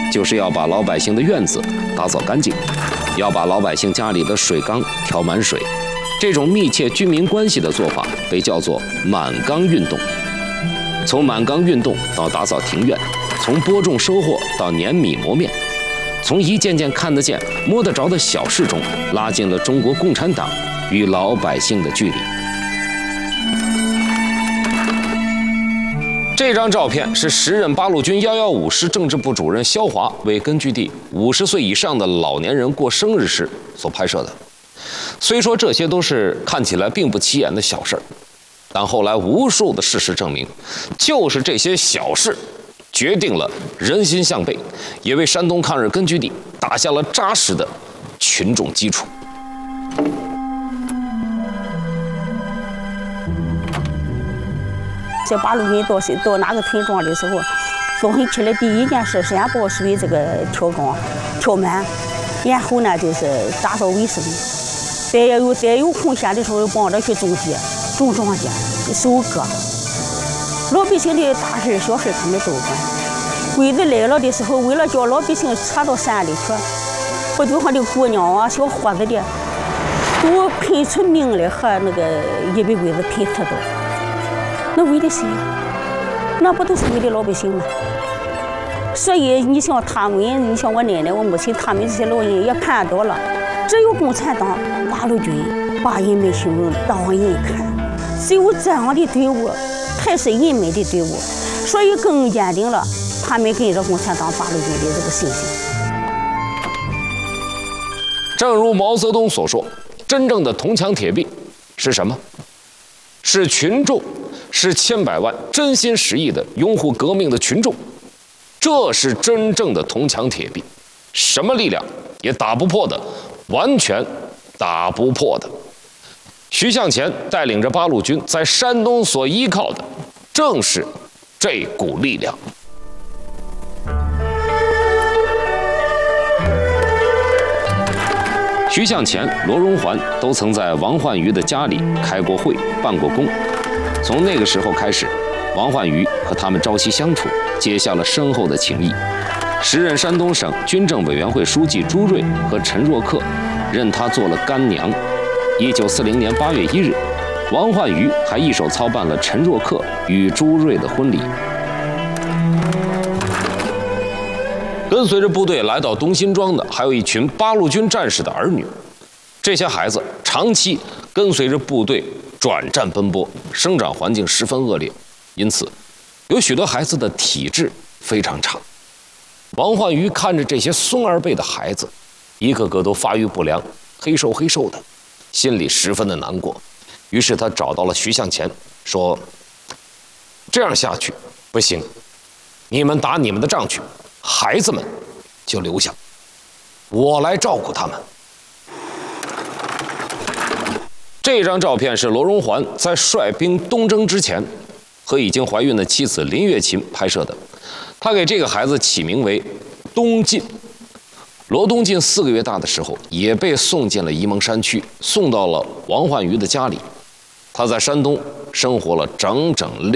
就是要把老百姓的院子打扫干净，要把老百姓家里的水缸调满水。这种密切居民关系的做法被叫做满缸运动。从满缸运动到打扫庭院，从播种收获到碾米磨面，从一件件看得见摸得着的小事中，拉近了中国共产党与老百姓的距离。这张照片是时任八路军115师政治部主任肖华为根据地50岁以上的老年人过生日时所拍摄的。虽说这些都是看起来并不起眼的小事儿，但后来无数的事实证明，就是这些小事决定了人心向背，也为山东抗日根据地打下了扎实的群众基础。 在八路军到哪个村庄的时候，早晨起来第一件事，先把水这个调缸调满，然后呢就是打扫卫生，再有空闲的时候帮着去种庄稼、收割。老百姓的大事小事他们都管。鬼子来了的时候，为了叫老百姓撤到山里去，我就和那姑娘啊、小伙子的，都拼出命来和那个一百鬼子拼刺刀。那为的谁呀？那不都是为了老百姓吗？所以你像他们，你像我奶奶、我母亲，他们这些老人也看到了，只有共产党、八路军把人民群众当人看，只有这样的队伍才是人民的队伍，所以更坚定了他们跟着共产党、八路军的这个信心。 正如毛泽东所说，真正的铜墙铁壁是什么？是群众，是千百万真心实意的拥护革命的群众，这是真正的铜墙铁壁，什么力量也打不破的，完全打不破的。徐向前带领着八路军在山东所依靠的，正是这股力量。徐向前、罗荣桓都曾在王焕瑜的家里开过会、办过工。从那个时候开始，王焕瑜和他们朝夕相处，结下了深厚的情谊。时任山东省军政委员会书记朱瑞和陈若克任他做了干娘。1940年8月1日，王焕瑜还一手操办了陈若克与朱瑞的婚礼。跟随着部队来到东辛庄的，还有一群八路军战士的儿女。这些孩子长期跟随着部队转战奔波，生长环境十分恶劣，因此有许多孩子的体质非常差。王焕瑜看着这些孙儿辈的孩子，一个个都发育不良，黑瘦的，心里十分的难过。于是他找到了徐向前，说：“这样下去不行，你们打你们的仗去，孩子们就留下，我来照顾他们。”这张照片是罗荣桓在率兵东征之前和已经怀孕的妻子林月琴拍摄的。他给这个孩子起名为东晋。罗东晋4个月大的时候，也被送进了沂蒙山区，送到了王焕瑜的家里。他在山东生活了整整